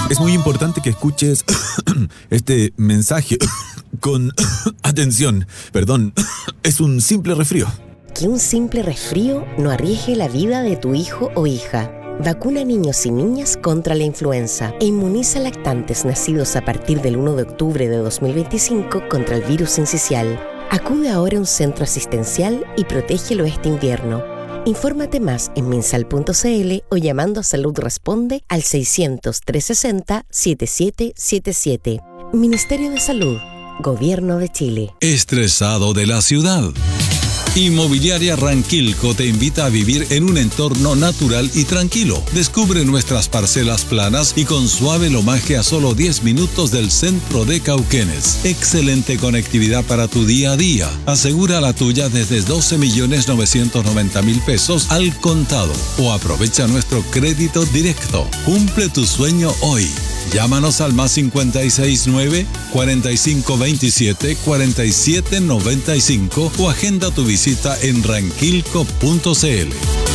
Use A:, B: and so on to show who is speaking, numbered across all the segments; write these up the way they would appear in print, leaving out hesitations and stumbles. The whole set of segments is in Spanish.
A: Es muy importante que escuches este mensaje con atención. Perdón, es un simple resfrío.
B: Que un simple resfrío no arriesgue la vida de tu hijo o hija. Vacuna a niños y niñas contra la influenza e inmuniza lactantes nacidos a partir del 1 de octubre de 2025 contra el virus sincicial. Acude ahora a un centro asistencial y protégelo este invierno. Infórmate más en minsal.cl o llamando a Salud Responde al 600-360-7777. Ministerio de Salud, Gobierno de Chile.
C: ¿Estresado de la ciudad? Inmobiliaria Ranquilco te invita a vivir en un entorno natural y tranquilo. Descubre nuestras parcelas planas y con suave lomaje a solo 10 minutos del centro de Cauquenes. Excelente conectividad para tu día a día. Asegura la tuya desde 12.990.000 pesos al contado o aprovecha nuestro crédito directo. Cumple tu sueño hoy. Llámanos al más 569-4527-4795 o agenda tu visita en ranquilco.cl.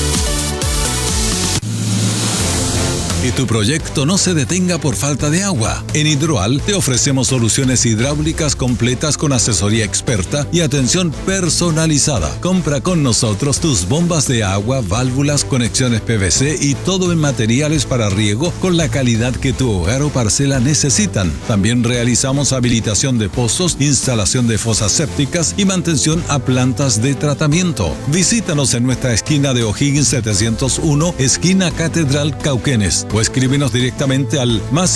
C: Y tu proyecto no se detenga por falta de agua. En Hidroal te ofrecemos soluciones hidráulicas completas con asesoría experta y atención personalizada. Compra con nosotros tus bombas de agua, válvulas, conexiones PVC y todo en materiales para riego con la calidad que tu hogar o parcela necesitan. También realizamos habilitación de pozos, instalación de fosas sépticas y mantención a plantas de tratamiento. Visítanos en nuestra esquina de O'Higgins 701, esquina Catedral Cauquenes. O escríbenos directamente al más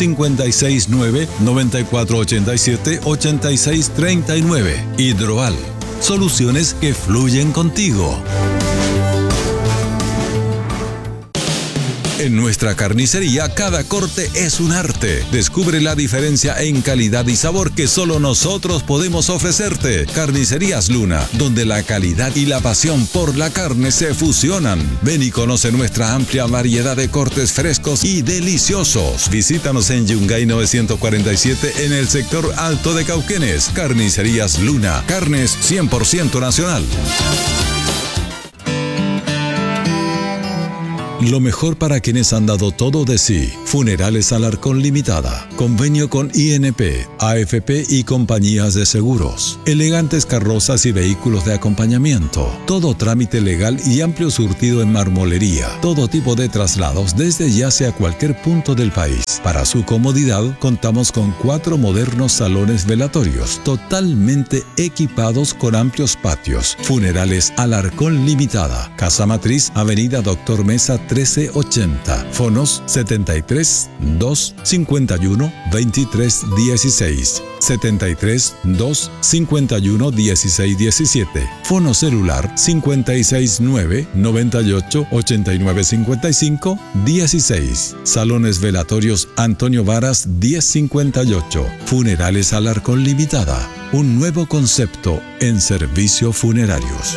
C: 569-9487-8639. Hidroal. Soluciones que fluyen contigo. En nuestra carnicería, cada corte es un arte. Descubre la diferencia en calidad y sabor que solo nosotros podemos ofrecerte. Carnicerías Luna, donde la calidad y la pasión por la carne se fusionan. Ven y conoce nuestra amplia variedad de cortes frescos y deliciosos. Visítanos en Yungay 947 en el sector alto de Cauquenes. Carnicerías Luna, carnes 100% nacional. Lo mejor para quienes han dado todo de sí. Funerales Alarcón Limitada. Convenio con INP, AFP y compañías de seguros. Elegantes carrozas y vehículos de acompañamiento. Todo trámite legal y amplio surtido en marmolería. Todo tipo de traslados desde y hacia cualquier punto del país. Para su comodidad, contamos con 4 modernos salones velatorios, totalmente equipados con amplios patios. Funerales Alarcón Limitada. Casa Matriz, Avenida Doctor Mesa 1380. Fonos 73 251 23 16. 73 251 16 17. Fono celular 569 98 89 55 16. Salones velatorios Antonio Varas 1058. Funerales Alarcón Limitada. Un nuevo concepto en servicios funerarios.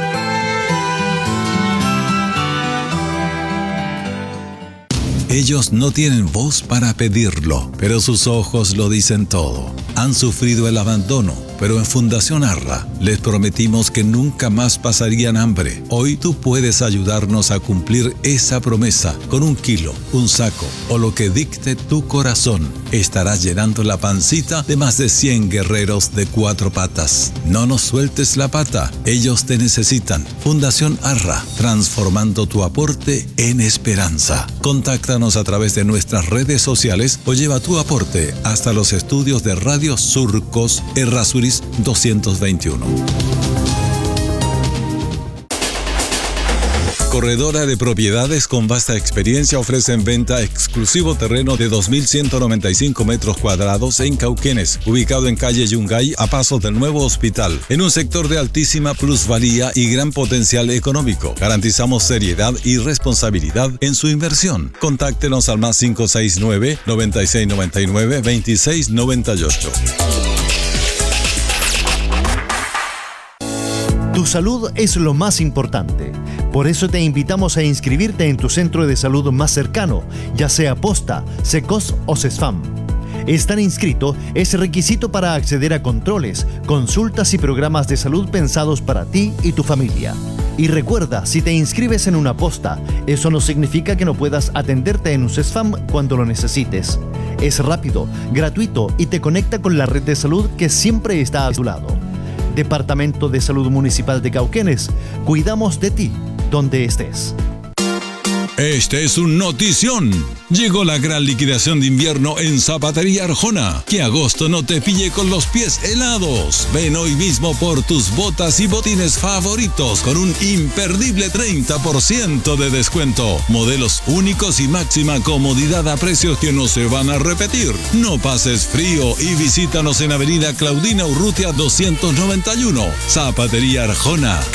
C: Ellos no tienen voz para pedirlo, pero sus ojos lo dicen todo. Han sufrido el abandono, pero en Fundación Arra les prometimos que nunca más pasarían hambre. Hoy tú puedes ayudarnos a cumplir esa promesa con 1 kilo, un saco o lo que dicte tu corazón. Estarás llenando la pancita de más de 100 guerreros de 4 patas. No nos sueltes la pata, ellos te necesitan. Fundación Arra, transformando tu aporte en esperanza. Contáctanos a través de nuestras redes sociales o lleva tu aporte hasta los estudios de Radio Surcos Errázuriz 221. Corredora de Propiedades con vasta experiencia ofrece en venta exclusivo terreno de 2.195 metros cuadrados en Cauquenes, ubicado en calle Yungay a pasos del nuevo hospital, en un sector de altísima plusvalía y gran potencial económico. Garantizamos seriedad y responsabilidad en su inversión. Contáctenos al más 569 9699 2698.
D: Tu salud es lo más importante. Por eso te invitamos a inscribirte en tu centro de salud más cercano, ya sea Posta, SECOS o CESFAM. Estar inscrito es requisito para acceder a controles, consultas y programas de salud pensados para ti y tu familia. Y recuerda, si te inscribes en una posta, eso no significa que no puedas atenderte en un CESFAM cuando lo necesites. Es rápido, gratuito y te conecta con la red de salud que siempre está a tu lado. Departamento de Salud Municipal de Cauquenes, cuidamos de ti, donde estés.
C: Este es un notición. Llegó la gran liquidación de invierno en Zapatería Arjona. Que agosto no te pille con los pies helados. Ven hoy mismo por tus botas y botines favoritos con un imperdible 30% de descuento. Modelos únicos y máxima comodidad a precios que no se van a repetir. No pases frío y visítanos en Avenida Claudina Urrutia 291. Zapatería Arjona.